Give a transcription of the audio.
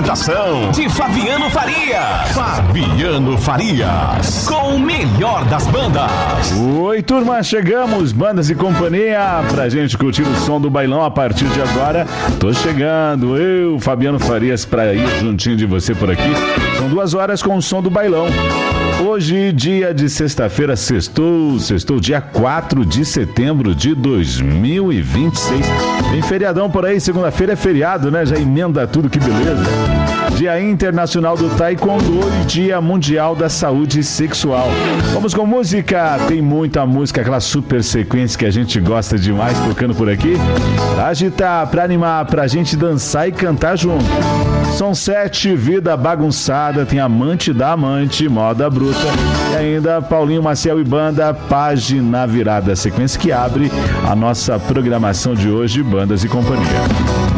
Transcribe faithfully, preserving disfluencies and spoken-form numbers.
apresentação de Fabiano Farias. Fabiano Farias, com o melhor das bandas. Oi, turma, chegamos, bandas e companhia, pra gente curtir o som do bailão a partir de agora. Tô chegando, eu, Fabiano Farias, pra ir juntinho de você por aqui. São duas horas com o som do bailão. Hoje, dia de sexta-feira, sextou, sextou, dia quatro de setembro de dois mil e vinte e seis. Tem feriadão por aí, segunda-feira é feriado, né? Já emenda tudo, que beleza. Dia Internacional do Taekwondo e Dia Mundial da Saúde Sexual. Vamos com música, tem muita música, aquela super sequência que a gente gosta demais tocando por aqui. Pra agitar, pra animar, pra gente dançar e cantar junto. São sete, Vida Bagunçada, tem Amante da Amante, Moda Bruta e ainda Paulinho Maciel e Banda, Página Virada, sequência que abre a nossa programação de hoje, Bandas e Companhia.